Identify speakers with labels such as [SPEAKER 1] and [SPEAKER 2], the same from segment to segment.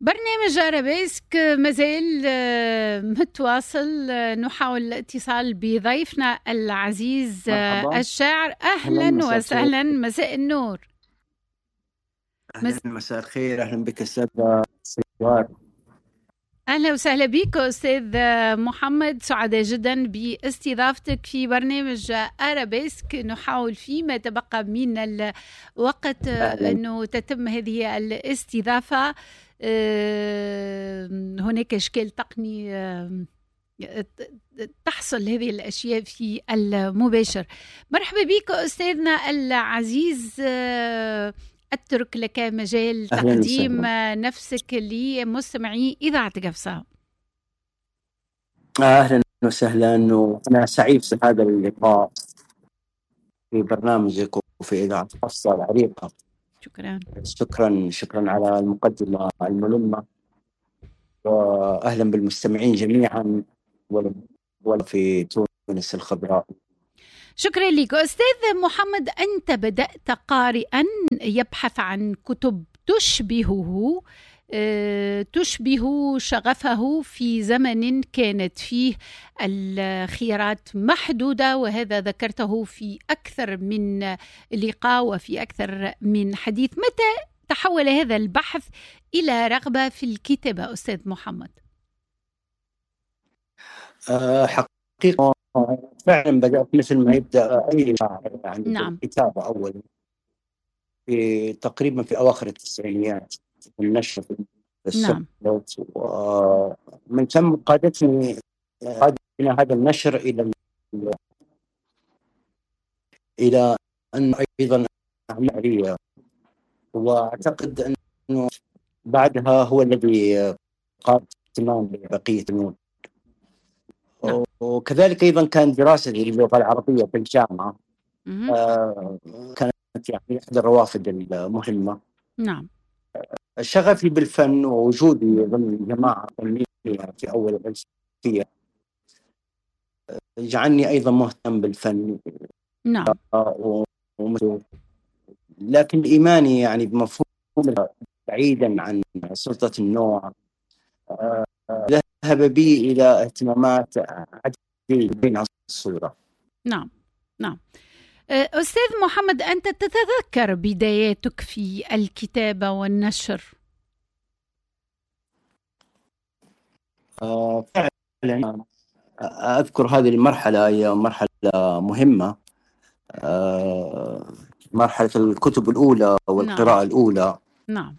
[SPEAKER 1] برنامج أرابيسك مازال متواصل. نحاول الاتصال بضيفنا العزيز
[SPEAKER 2] مرحبا.
[SPEAKER 1] الشاعر.
[SPEAKER 2] أهلا،
[SPEAKER 1] أهلا
[SPEAKER 2] مساء الخير.
[SPEAKER 1] وسهلا، مساء النور.
[SPEAKER 2] أهلا، مساء الخير. أهلا بك أستاذ سوار.
[SPEAKER 1] أهلا وسهلا بك أستاذ محمد، سعداء جدا باستضافتك في برنامج أرابيسك. نحاول فيما تبقى من الوقت أنه تتم هذه الاستضافة. هناك إشكال تقني تحصل هذه الأشياء في المباشر. مرحبا بك أستاذنا العزيز، أترك لك مجال تقديم نفسك لمستمعي إذاعة قفصة.
[SPEAKER 2] أهلا وسهلا، وأنا سعيد في هذا اللقاء في برنامجك وفي إذاعة قفصة العريقة. شكرا على المقدمة الملمة، وأهلا بالمستمعين جميعا وفي تونس الخضراء.
[SPEAKER 1] شكرا لك أستاذ محمد. أنت بدأت قارئا يبحث عن كتب تشبه شغفه في زمن كانت فيه الخيارات محدودة، وهذا ذكرته في أكثر من لقاء وفي أكثر من حديث. متى تحول هذا البحث إلى رغبة في الكتابة أستاذ محمد؟
[SPEAKER 2] حقيقة فعلا بدأت مثل ما يبدأ أي شاعر، يعني
[SPEAKER 1] نعم.
[SPEAKER 2] الكتابة أول تقريبا في أواخر التسعينيات، النشر في
[SPEAKER 1] نعم.
[SPEAKER 2] ومن ثم قادتني هذا النشر إلى أن أيضا أعمل، وأعتقد أنه بعدها هو الذي قاد اهتمام ببقية النور.
[SPEAKER 1] نعم.
[SPEAKER 2] وكذلك أيضا كان دراستي للغة العربية في الجامعة كانت يعني إحدى الروافد المهمة.
[SPEAKER 1] نعم.
[SPEAKER 2] شغفي بالفن ووجودي ضمن جماعة فنية في أول الألفية جعلني أيضا مهتم بالفن.
[SPEAKER 1] نعم.
[SPEAKER 2] لكن إيماني يعني بمفهوم بعيدا عن سلطة النوع ذهب بي إلى اهتمامات عديدة بين الصورة.
[SPEAKER 1] نعم. نعم. أستاذ محمد، أنت تتذكر بداياتك في الكتابة والنشر؟
[SPEAKER 2] فعلا أذكر هذه المرحلة هي مرحلة مهمة، مرحلة الكتب الأولى والقراءة. نعم. الأولى.
[SPEAKER 1] نعم.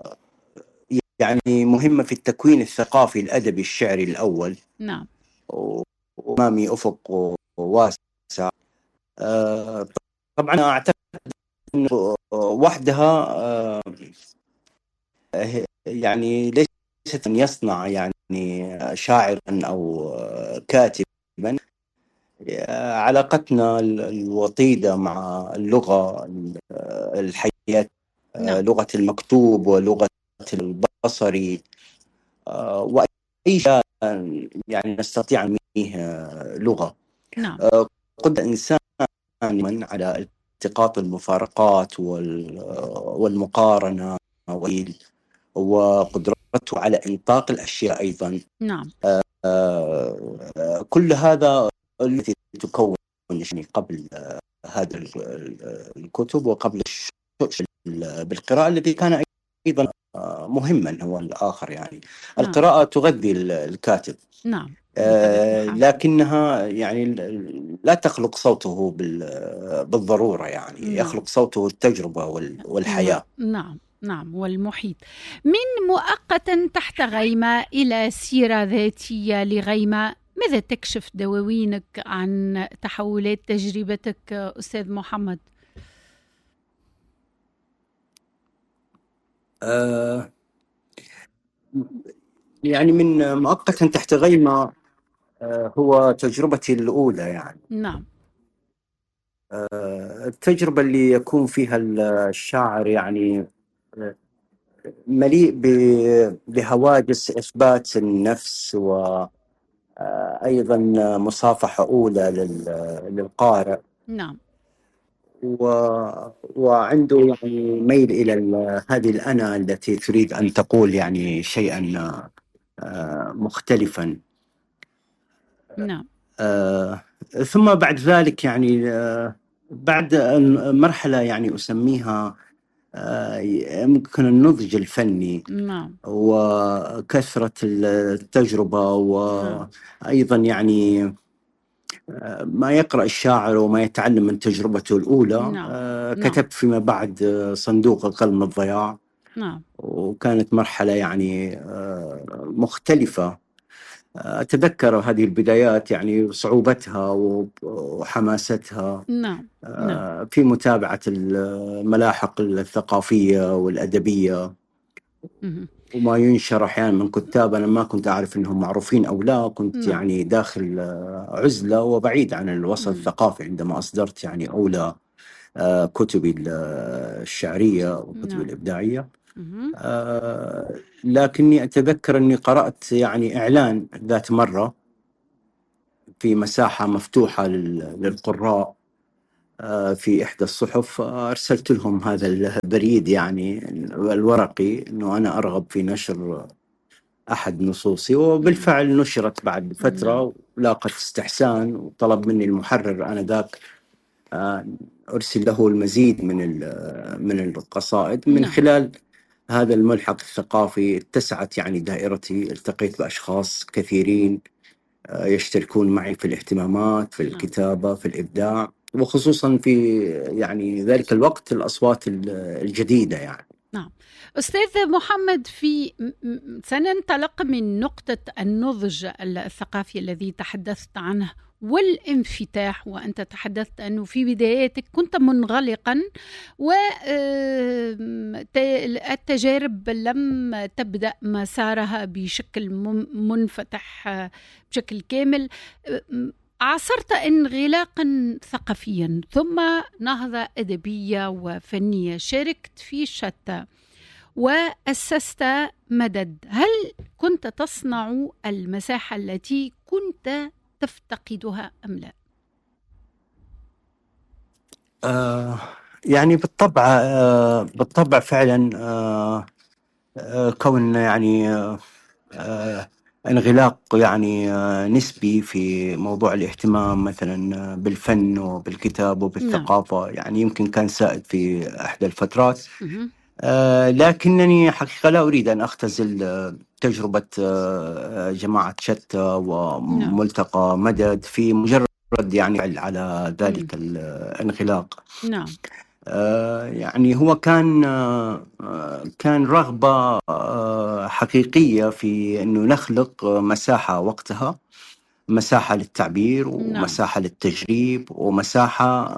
[SPEAKER 2] يعني مهمة في التكوين الثقافي الأدبي الشعري الأول.
[SPEAKER 1] نعم.
[SPEAKER 2] وأمامي أفق واسع. طبعا أعتقد أنه وحدها يعني ليست أن يصنع يعني شاعرا أو كاتبا. علاقتنا الوطيدة مع اللغة الحياة، لغة المكتوب ولغة البصري، وأي شيء يعني نستطيع أن نسميه لغة.
[SPEAKER 1] نعم.
[SPEAKER 2] قدرة الإنسان على التقاط المفارقات والمقارنة وقدرته على إنطاق الأشياء أيضا.
[SPEAKER 1] نعم.
[SPEAKER 2] كل هذا التي تكون يعني قبل هذا الكتب وقبل الشغل بالقراءة الذي كان أيضا مهما هو الآخر. يعني
[SPEAKER 1] نعم.
[SPEAKER 2] القراءة تغذي الكاتب.
[SPEAKER 1] نعم.
[SPEAKER 2] لكنها يعني لا تخلق صوته بالضرورة، يعني
[SPEAKER 1] نعم.
[SPEAKER 2] يخلق صوته التجربة والحياة.
[SPEAKER 1] نعم. نعم. والمحيط. من مؤقتا تحت غيمة إلى سيرة ذاتية لغيمة، ماذا تكشف دواوينك عن تحولات تجربتك أستاذ محمد؟
[SPEAKER 2] يعني من مؤقتا تحت غيمة هو تجربتي الأولى. يعني
[SPEAKER 1] نعم.
[SPEAKER 2] التجربة اللي يكون فيها الشاعر يعني مليء بهواجس إثبات النفس، وأيضا مصافحة أولى للقارئ.
[SPEAKER 1] نعم.
[SPEAKER 2] وعنده يعني ميل إلى هذه الأنا التي تريد أن تقول يعني شيئا مختلفا.
[SPEAKER 1] نعم.
[SPEAKER 2] ثم بعد ذلك يعني بعد مرحلة يعني أسميها يمكن النضج الفني
[SPEAKER 1] نعم.
[SPEAKER 2] وكثرة التجربة،
[SPEAKER 1] نعم.
[SPEAKER 2] وأيضا يعني ما يقرأ الشاعر وما يتعلم من تجربته الأولى.
[SPEAKER 1] نعم. نعم.
[SPEAKER 2] كتبت فيما بعد صندوق القلم الضياع،
[SPEAKER 1] نعم.
[SPEAKER 2] وكانت مرحلة يعني مختلفة. أتذكر هذه البدايات يعني صعوبتها وحماستها
[SPEAKER 1] نعم. نعم.
[SPEAKER 2] في متابعة الملاحق الثقافية والأدبية
[SPEAKER 1] مهم.
[SPEAKER 2] وما ينشر أحيانا من كتاب أنا ما كنت أعرف أنهم معروفين أو لا. كنت
[SPEAKER 1] نعم.
[SPEAKER 2] يعني داخل عزلة وبعيد عن الوسط
[SPEAKER 1] مم.
[SPEAKER 2] الثقافي عندما أصدرت يعني أولى كتبي الشعرية وكتبي
[SPEAKER 1] نعم.
[SPEAKER 2] الإبداعية.
[SPEAKER 1] مهم.
[SPEAKER 2] لكني أتذكر أني قرأت يعني إعلان ذات مرة في مساحة مفتوحة للقراء في إحدى الصحف. أرسلت لهم هذا البريد يعني الورقي أنه أنا أرغب في نشر أحد نصوصي،
[SPEAKER 1] مم.
[SPEAKER 2] وبالفعل نشرت بعد
[SPEAKER 1] نعم.
[SPEAKER 2] فترة ولاقت استحسان، وطلب مني المحرر آنذاك أرسل له المزيد من القصائد. من
[SPEAKER 1] نعم.
[SPEAKER 2] خلال هذا الملحق الثقافي اتسعت يعني دائرتي، التقيت بأشخاص كثيرين يشتركون معي في الاهتمامات، في
[SPEAKER 1] نعم.
[SPEAKER 2] الكتابة، في الإبداع، وخصوصا في يعني ذلك الوقت الأصوات الجديدة يعني.
[SPEAKER 1] نعم. أستاذ محمد، سننطلق من نقطة النضج الثقافي الذي تحدثت عنه والانفتاح، وأنت تحدثت أنه في بداياتك كنت منغلقا والتجارب لم تبدأ مسارها بشكل منفتح بشكل كامل. عاصرت انغلاقا ثقافيا ثم نهضة أدبية وفنية، شاركت في شتى وأسست مدد. هل كنت تصنع المساحة التي كنت تفتقدها أم لا؟
[SPEAKER 2] يعني بالطبع بالطبع فعلا كون يعني انغلاق يعني نسبي في موضوع الاهتمام مثلا بالفن وبالكتاب
[SPEAKER 1] نعم.
[SPEAKER 2] وبالثقافة، يعني يمكن كان سائد في إحدى الفترات.
[SPEAKER 1] مهم.
[SPEAKER 2] لكنني حقيقة لا أريد أن أختزل تجربة جماعة شتى
[SPEAKER 1] نعم.
[SPEAKER 2] وملتقى مدد في مجرد يعني على ذلك الانغلاق.
[SPEAKER 1] نعم.
[SPEAKER 2] يعني هو كان رغبة حقيقية في أنه نخلق مساحة وقتها، مساحة للتعبير
[SPEAKER 1] نعم.
[SPEAKER 2] ومساحة للتجريب ومساحة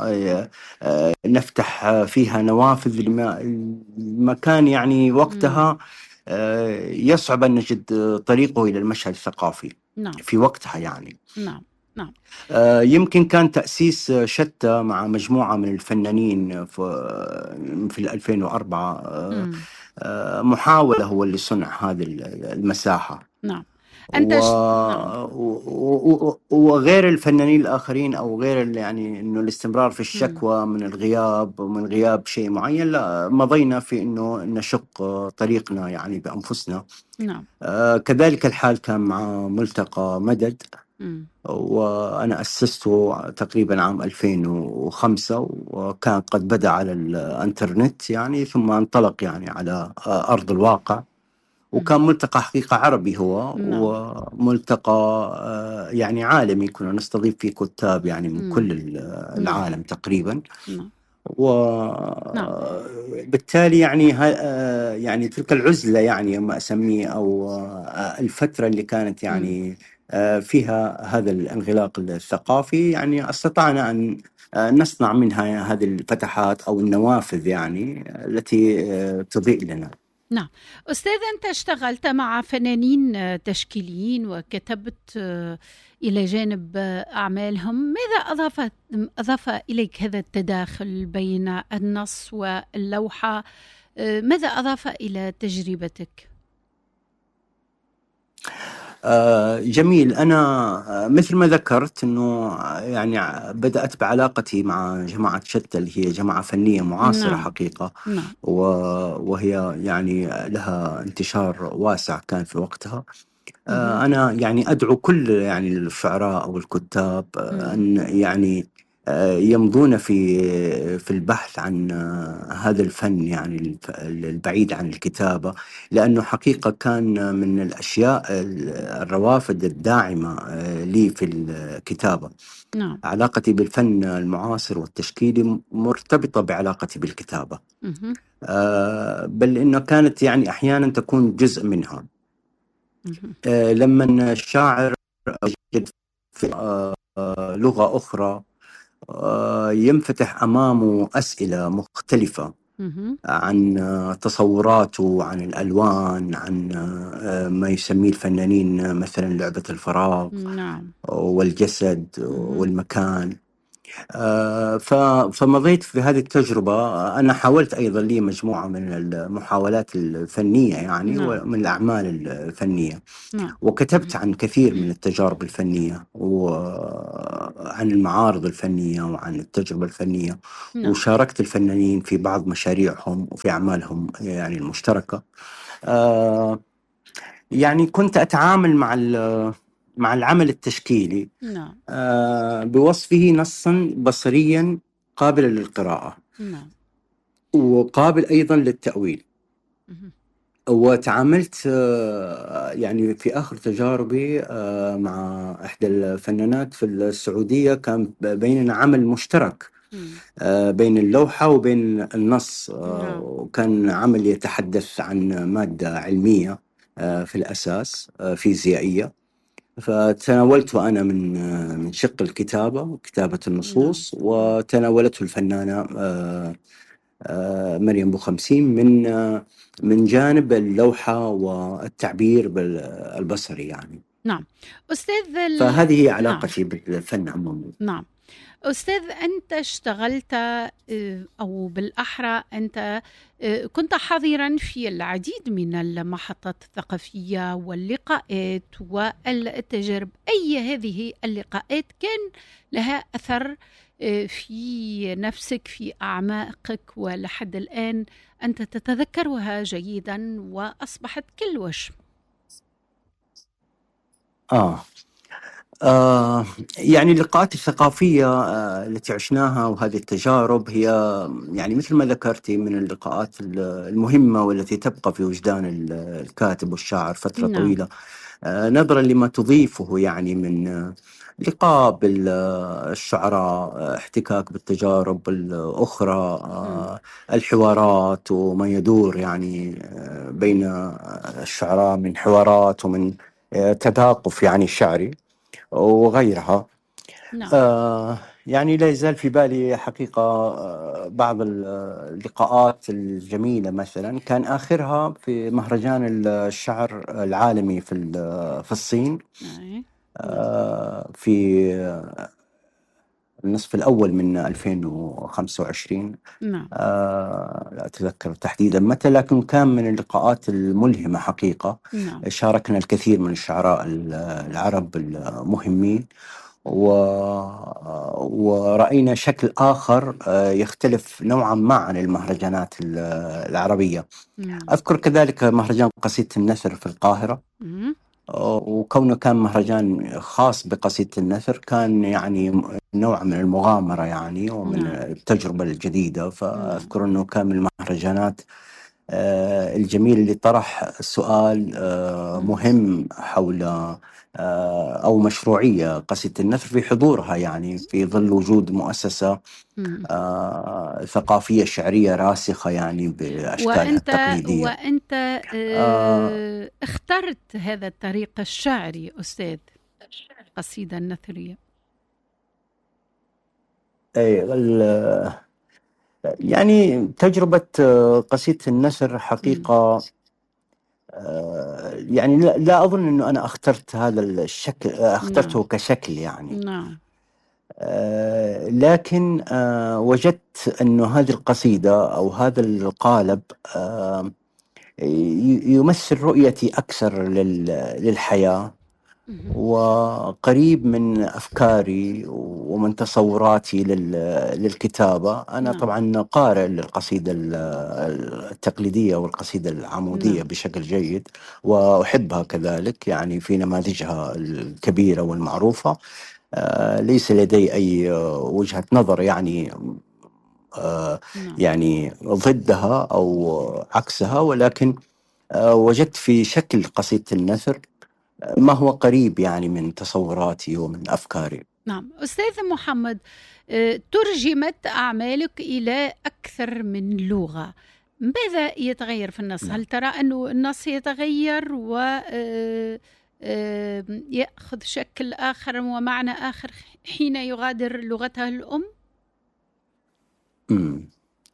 [SPEAKER 2] نفتح فيها نوافذ المكان يعني وقتها يصعب أن نجد طريقه إلى المشهد الثقافي
[SPEAKER 1] نعم.
[SPEAKER 2] في وقتها يعني.
[SPEAKER 1] نعم. نعم.
[SPEAKER 2] يمكن كان تأسيس شتى مع مجموعة من الفنانين في 2004 محاولة هو اللي صنع هذه المساحة.
[SPEAKER 1] نعم. أنت نعم.
[SPEAKER 2] وغير الفنانين الآخرين أو غير يعني إنه الاستمرار في الشكوى من الغياب ومن غياب شيء معين، لا مضينا في إنه نشق طريقنا يعني بأنفسنا.
[SPEAKER 1] نعم.
[SPEAKER 2] كذلك الحال كان مع ملتقى مدد، وأنا أسسته تقريبا عام 2005، وكان قد بدأ على الإنترنت يعني، ثم انطلق يعني على أرض الواقع. وكان ملتقى حقيقة عربي هو، وملتقى يعني عالمي، كنا نستضيف فيه كتاب يعني من كل العالم تقريبا. وبالتالي يعني يعني تلك العزلة يعني ما أسميه أو الفترة اللي كانت يعني فيها هذا الانغلاق الثقافي، يعني استطعنا أن نصنع منها هذه الفتحات أو النوافذ يعني التي تضيء لنا.
[SPEAKER 1] نعم. أستاذ، أنت اشتغلت مع فنانين تشكيليين وكتبت إلى جانب أعمالهم. ماذا أضاف إليك هذا التداخل بين النص واللوحة؟ ماذا أضاف إلى تجربتك؟
[SPEAKER 2] جميل. أنا مثل ما ذكرت أنه يعني بدأت بعلاقتي مع جماعة شتى، اللي هي جماعة فنية معاصرة
[SPEAKER 1] نعم.
[SPEAKER 2] حقيقة،
[SPEAKER 1] نعم.
[SPEAKER 2] وهي يعني لها انتشار واسع كان في وقتها.
[SPEAKER 1] مهم.
[SPEAKER 2] أنا يعني أدعو كل يعني الشعراء أو الكتاب
[SPEAKER 1] مم.
[SPEAKER 2] أن يعني يمضون في البحث عن هذا الفن، يعني البعيد عن الكتابة، لأنه حقيقة كان من الأشياء الروافد الداعمة لي في الكتابة.
[SPEAKER 1] نعم.
[SPEAKER 2] علاقتي بالفن المعاصر والتشكيلي مرتبطة بعلاقتي بالكتابة،
[SPEAKER 1] مهم.
[SPEAKER 2] بل إنه كانت يعني أحيانا تكون جزء منها.
[SPEAKER 1] مهم.
[SPEAKER 2] لما الشاعر يجد في لغة أخرى ينفتح أمامه أسئلة مختلفة
[SPEAKER 1] مهم.
[SPEAKER 2] عن تصوراته عن الألوان، عن ما يسميه الفنانين مثلا لعبة الفراغ
[SPEAKER 1] نعم.
[SPEAKER 2] والجسد
[SPEAKER 1] مهم.
[SPEAKER 2] والمكان. فمضيت في هذه التجربة. أنا حاولت أيضا لي مجموعة من المحاولات الفنية يعني
[SPEAKER 1] نعم.
[SPEAKER 2] ومن الأعمال الفنية،
[SPEAKER 1] نعم.
[SPEAKER 2] وكتبت عن كثير من التجارب الفنية وعن المعارض الفنية وعن التجربة الفنية،
[SPEAKER 1] نعم.
[SPEAKER 2] وشاركت الفنانين في بعض مشاريعهم وفي أعمالهم يعني المشتركة. آه، يعني كنت أتعامل مع العمل التشكيلي
[SPEAKER 1] نعم.
[SPEAKER 2] بوصفه نصا بصريا قابلا للقراءة،
[SPEAKER 1] نعم.
[SPEAKER 2] وقابل أيضا للتأويل.
[SPEAKER 1] مهم.
[SPEAKER 2] وتعاملت يعني في آخر تجاربي مع إحدى الفنانات في السعودية، كان بيننا عمل مشترك
[SPEAKER 1] مم.
[SPEAKER 2] بين اللوحة وبين النص،
[SPEAKER 1] نعم.
[SPEAKER 2] وكان عمل يتحدث عن مادة علمية في الأساس فيزيائية. فتناولته أنا من شق الكتابة، كتابة
[SPEAKER 1] نعم.
[SPEAKER 2] النصوص،
[SPEAKER 1] مم.
[SPEAKER 2] وتناولته الفنانة مريم بوخمسين من جانب اللوحة والتعبير البصري يعني.
[SPEAKER 1] نعم. أستاذ
[SPEAKER 2] فهذه هي
[SPEAKER 1] نعم.
[SPEAKER 2] علاقتي بالفن عموما.
[SPEAKER 1] نعم. أستاذ، أنت اشتغلت أو بالأحرى أنت كنت حاضرا في العديد من المحطات الثقافية واللقاءات والتجارب. أي هذه اللقاءات كان لها أثر في نفسك، في أعماقك، ولحد الآن أنت تتذكرها جيدا وأصبحت كالوشم؟
[SPEAKER 2] آه يعني اللقاءات الثقافية التي عشناها وهذه التجارب هي يعني مثل ما ذكرتي من اللقاءات المهمة والتي تبقى في وجدان الكاتب والشاعر فترة
[SPEAKER 1] نعم.
[SPEAKER 2] طويلة، نظرا لما تضيفه يعني من لقاء بالشعراء، احتكاك بالتجارب الأخرى،
[SPEAKER 1] مم.
[SPEAKER 2] الحوارات وما يدور يعني بين الشعراء من حوارات ومن تثاقف يعني شعري وغيرها.
[SPEAKER 1] نعم.
[SPEAKER 2] آه يعني لا يزال في بالي حقيقة بعض اللقاءات الجميلة. مثلا كان آخرها في مهرجان الشعر العالمي في الصين
[SPEAKER 1] نعم. نعم.
[SPEAKER 2] في النصف الأول من 2025.
[SPEAKER 1] نعم.
[SPEAKER 2] لا أتذكر تحديدا متى، لكن كان من اللقاءات الملهمة حقيقة.
[SPEAKER 1] نعم.
[SPEAKER 2] شاركنا الكثير من الشعراء العرب المهمين، و... ورأينا شكل آخر يختلف نوعا ما عن المهرجانات العربية.
[SPEAKER 1] نعم.
[SPEAKER 2] أذكر كذلك مهرجان قصيدة النثر في القاهرة،
[SPEAKER 1] مم.
[SPEAKER 2] وكونه كان مهرجان خاص بقصيدة النثر كان يعني نوع من المغامرة يعني ومن
[SPEAKER 1] نعم.
[SPEAKER 2] التجربة الجديدة.
[SPEAKER 1] نعم.
[SPEAKER 2] فأذكر أنه كان من المهرجانات الجميل اللي طرح سؤال
[SPEAKER 1] مم.
[SPEAKER 2] مهم حول أو مشروعية قصيدة النثر في حضورها، يعني في ظل وجود مؤسسة
[SPEAKER 1] مم.
[SPEAKER 2] ثقافية شعرية راسخة يعني بأشكالها
[SPEAKER 1] وأنت
[SPEAKER 2] التقليدية.
[SPEAKER 1] وأنت
[SPEAKER 2] آه،
[SPEAKER 1] اخترت هذا الطريق الشعري أستاذ، قصيدة النثرية.
[SPEAKER 2] أي يعني تجربة قصيدة النثر
[SPEAKER 1] مم.
[SPEAKER 2] حقيقة، يعني لا أظن أنه أنا اخترت هذا الشكل،
[SPEAKER 1] نعم.
[SPEAKER 2] اخترته كشكل يعني.
[SPEAKER 1] نعم.
[SPEAKER 2] لكن وجدت أنه هذه القصيدة أو هذا القالب يمثل رؤيتي أكثر للحياة وقريب من أفكاري ومن تصوراتي للكتابة. أنا
[SPEAKER 1] نعم.
[SPEAKER 2] طبعا قارئ للقصيدة التقليدية والقصيدة العمودية
[SPEAKER 1] نعم.
[SPEAKER 2] بشكل جيد، وأحبها كذلك يعني في نماذجها الكبيرة والمعروفة. ليس لدي أي وجهة نظر يعني
[SPEAKER 1] نعم.
[SPEAKER 2] يعني ضدها أو عكسها، ولكن وجدت في شكل قصيدة النثر ما هو قريب يعني من تصوراتي ومن أفكاري.
[SPEAKER 1] نعم أستاذ محمد، ترجمت أعمالك إلى أكثر من لغة، ماذا يتغير في النص؟
[SPEAKER 2] نعم.
[SPEAKER 1] هل ترى أنه النص يتغير و يأخذ شكل آخر ومعنى آخر حين يغادر لغته الأم؟
[SPEAKER 2] مم.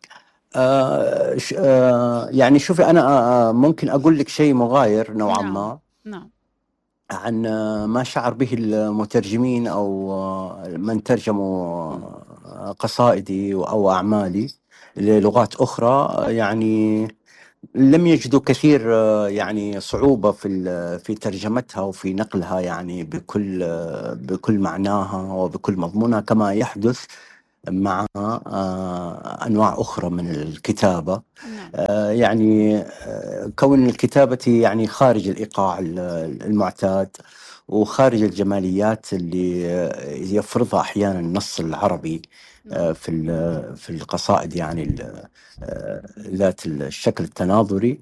[SPEAKER 2] يعني شوفي أنا ممكن أقول لك شيء مغاير نوعا
[SPEAKER 1] نعم.
[SPEAKER 2] ما
[SPEAKER 1] نعم.
[SPEAKER 2] عن ما شعر به المترجمين أو من ترجموا قصائدي أو أعمالي للغات أخرى. يعني لم يجدوا كثير يعني صعوبة في ترجمتها وفي نقلها يعني بكل معناها وبكل مضمونها كما يحدث مع أنواع أخرى من الكتابة.
[SPEAKER 1] نعم.
[SPEAKER 2] يعني كون الكتابة يعني خارج الإيقاع المعتاد وخارج الجماليات اللي يفرضها أحيانا النص العربي
[SPEAKER 1] نعم.
[SPEAKER 2] في القصائد يعني ذات الشكل التناظري.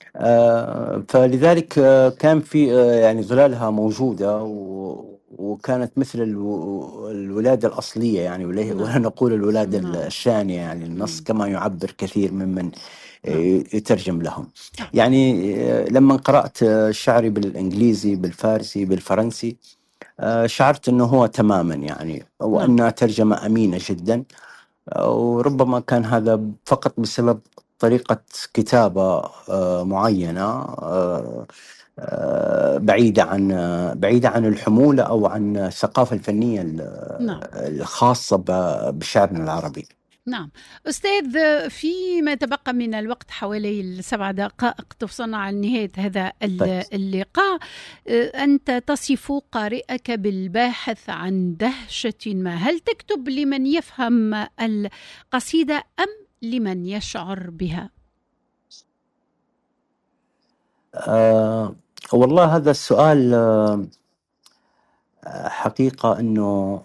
[SPEAKER 2] فلذلك كان في يعني ظلالها موجودة وكانت مثل الولادة الأصلية يعني، ولا
[SPEAKER 1] نعم.
[SPEAKER 2] نقول الولادة
[SPEAKER 1] نعم.
[SPEAKER 2] الثانية يعني. النص كما يعبر كثير ممن
[SPEAKER 1] نعم.
[SPEAKER 2] يترجم لهم.
[SPEAKER 1] نعم.
[SPEAKER 2] يعني لما قرأت شعري بالإنجليزي بالفارسي بالفرنسي شعرت أنه هو تماما يعني،
[SPEAKER 1] نعم.
[SPEAKER 2] وأنها ترجمة أمينة جدا. وربما كان هذا فقط بسبب طريقة كتابة معينة بعيدة عن الحمولة أو عن الثقافة الفنية
[SPEAKER 1] نعم.
[SPEAKER 2] الخاصة بشعرنا العربي.
[SPEAKER 1] نعم أستاذ، فيما تبقى من الوقت حوالي 7 دقائق توصلنا على نهاية هذا
[SPEAKER 2] طيب.
[SPEAKER 1] اللقاء. أنت تصف قارئك بالباحث عن دهشة ما، هل تكتب لمن يفهم القصيدة أم لمن يشعر بها؟
[SPEAKER 2] والله هذا السؤال حقيقة أنه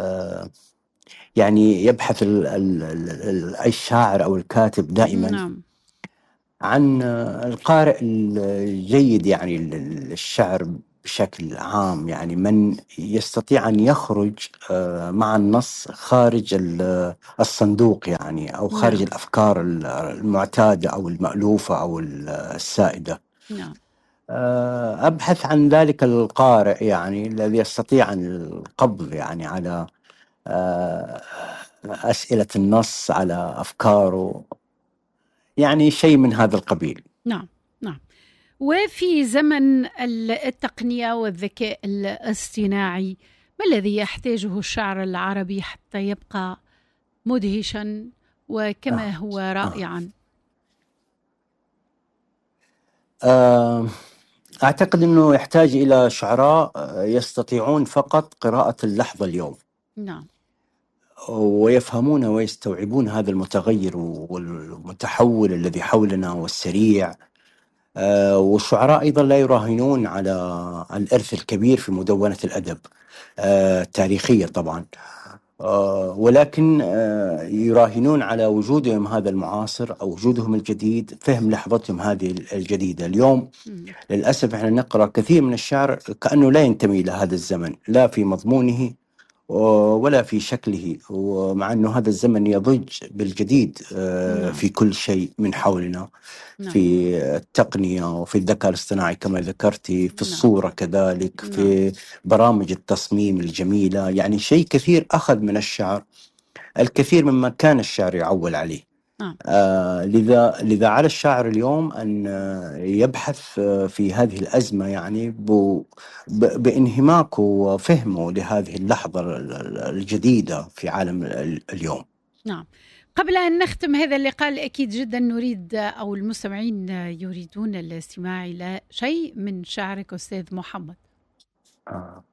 [SPEAKER 2] يعني يبحث الشاعر أو الكاتب دائما
[SPEAKER 1] نعم.
[SPEAKER 2] عن القارئ الجيد يعني الشعر بشكل عام، يعني من يستطيع أن يخرج مع النص خارج الصندوق يعني، أو خارج
[SPEAKER 1] نعم.
[SPEAKER 2] الأفكار المعتادة أو المألوفة أو السائدة.
[SPEAKER 1] نعم.
[SPEAKER 2] أبحث عن ذلك القارئ يعني الذي يستطيع القبض يعني على آه، أسئلة النص، على أفكاره، يعني شيء من هذا القبيل.
[SPEAKER 1] نعم. نعم. وفي زمن التقنية والذكاء الاصطناعي، ما الذي يحتاجه الشعر العربي حتى يبقى مدهشا وكما
[SPEAKER 2] آه.
[SPEAKER 1] هو
[SPEAKER 2] آه.
[SPEAKER 1] رائعا؟
[SPEAKER 2] أعتقد أنه يحتاج إلى شعراء يستطيعون فقط قراءة اللحظة اليوم،
[SPEAKER 1] نعم.
[SPEAKER 2] ويفهمون ويستوعبون هذا المتغير والمتحول الذي حولنا والسريع. والشعراء أيضا لا يراهنون على الإرث الكبير في مدونة الأدب التاريخية طبعا، ولكن يراهنون على وجودهم هذا المعاصر أو وجودهم الجديد، فهم لحظتهم هذه الجديدة اليوم. للأسف احنا نقرأ كثير من الشعر كأنه لا ينتمي إلى هذا الزمن، لا في مضمونه ولا في شكله، ومع أنه هذا الزمن يضج بالجديد
[SPEAKER 1] نعم.
[SPEAKER 2] في كل شيء من حولنا،
[SPEAKER 1] نعم.
[SPEAKER 2] في التقنية وفي الذكاء الاصطناعي كما ذكرتي، في
[SPEAKER 1] نعم.
[SPEAKER 2] الصورة كذلك،
[SPEAKER 1] نعم.
[SPEAKER 2] في برامج التصميم الجميلة. يعني شيء كثير أخذ من الشعر الكثير مما كان الشعر يعول عليه.
[SPEAKER 1] نعم.
[SPEAKER 2] لذا على الشاعر اليوم أن يبحث في هذه الأزمة يعني بانهماكه وفهمه لهذه اللحظة الجديدة في عالم اليوم.
[SPEAKER 1] نعم. قبل أن نختم هذا اللقاء، أكيد جدا نريد أو المستمعين يريدون الاستماع إلى شيء من شعرك أستاذ محمد.
[SPEAKER 2] آه.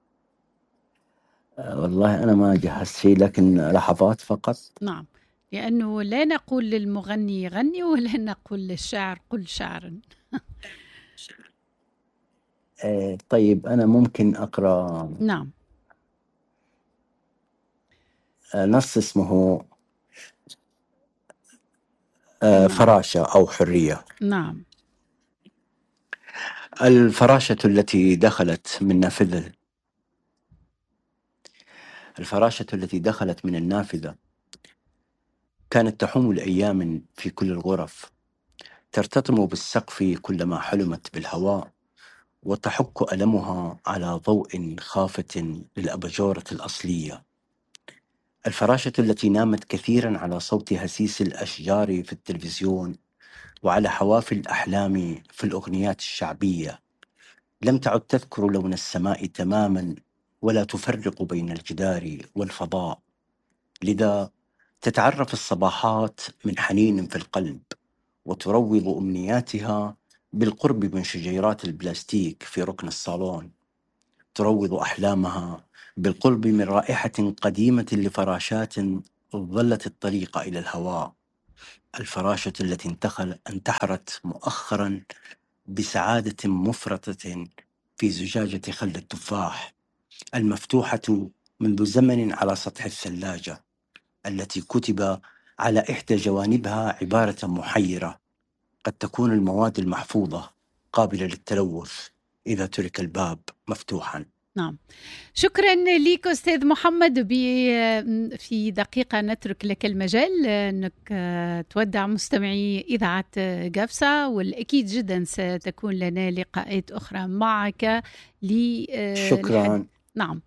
[SPEAKER 2] والله أنا ما جهزت شيء، لكن لحظات فقط.
[SPEAKER 1] نعم، لأنه لا نقول للمغني غني ولا نقول للشاعر قل شعرا.
[SPEAKER 2] طيب أنا ممكن أقرأ
[SPEAKER 1] نعم.
[SPEAKER 2] نص اسمه
[SPEAKER 1] نعم.
[SPEAKER 2] فراشة أو حرية.
[SPEAKER 1] نعم.
[SPEAKER 2] الفراشة التي دخلت من نافذة، الفراشة التي دخلت من النافذة كانت تحوم لأيام في كل الغرف، ترتطم بالسقف كلما حلمت بالهواء، وتحك ألمها على ضوء خافت للأباجورة الأصلية. الفراشة التي نامت كثيرا على صوت هسيس الأشجار في التلفزيون وعلى حوافل الأحلام في الأغنيات الشعبية، لم تعد تذكر لون السماء تماما ولا تفرق بين الجدار والفضاء، لذا تتعرف الصباحات من حنين في القلب، وتروض أمنياتها بالقرب من شجيرات البلاستيك في ركن الصالون، تروض أحلامها بالقرب من رائحة قديمة لفراشات ظلت الطريق إلى الهواء. الفراشة التي انتحرت مؤخرا بسعادة مفرطة في زجاجة خل التفاح المفتوحة منذ زمن على سطح الثلاجة، التي كتب على إحدى جوانبها عبارة محيرة: قد تكون المواد المحفوظة قابلة للتلوث إذا ترك الباب مفتوحا.
[SPEAKER 1] نعم، شكرا لك أستاذ محمد. في دقيقة نترك لك المجال أنك تودع مستمعي إذاعة قفصة، والأكيد جدا ستكون لنا لقاءات أخرى معك.
[SPEAKER 2] شكرا.
[SPEAKER 1] نعم،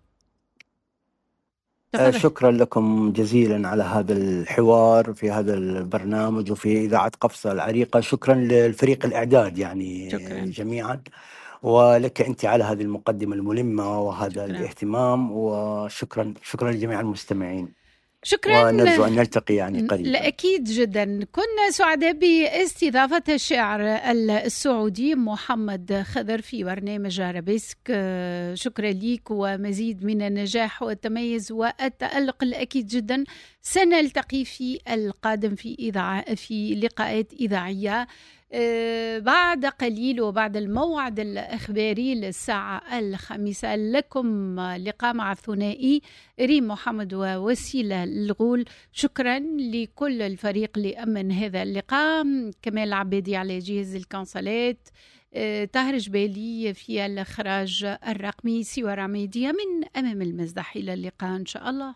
[SPEAKER 2] شكرا لكم جزيلا على هذا الحوار في هذا البرنامج وفي إذاعة قفصة العريقة. شكرا للفريق الإعداد يعني
[SPEAKER 1] شكرا.
[SPEAKER 2] جميعا، ولك أنت على هذه المقدمة الملمة وهذا
[SPEAKER 1] شكرا.
[SPEAKER 2] الاهتمام، وشكرا لجميع المستمعين.
[SPEAKER 1] شكرا.
[SPEAKER 2] ونرجو أن نلتقي يعني قريبا.
[SPEAKER 1] أكيد جدا. كنا سعداء باستضافة الشاعر السعودي محمد خضر في برنامج عربيسك. شكرا لك ومزيد من النجاح والتميز والتألق الأكيد جدا. سنلتقي في القادم في لقاءات إذاعية بعد قليل، وبعد الموعد الإخباري للساعة 5 لكم لقاء مع الثنائي ريم محمد ووسيلة الغول. شكرا لكل الفريق لأمن هذا اللقاء، كمال عبادي على جهاز الكونسولات، طاهر جبالي في الإخراج الرقمي، سوى رميدية من أمام المزدح. إلى اللقاء إن شاء الله.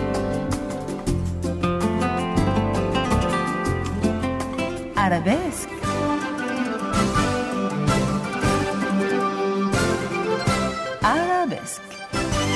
[SPEAKER 3] Arabesque